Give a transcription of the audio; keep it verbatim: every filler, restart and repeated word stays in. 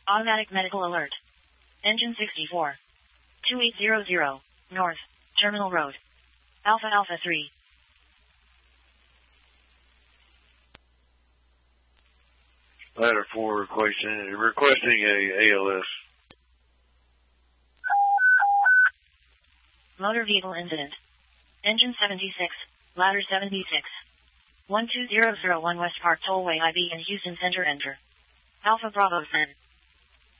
Automatic medical alert. Engine sixty-four. two eight zero zero, North, Terminal Road. Alpha Alpha three. Ladder four requesting, requesting a A L S. Motor vehicle incident. Engine seventy-six, ladder seventy-six. one two zero zero one West Park Tollway I B and Houston Center enter. Alpha Bravo ten.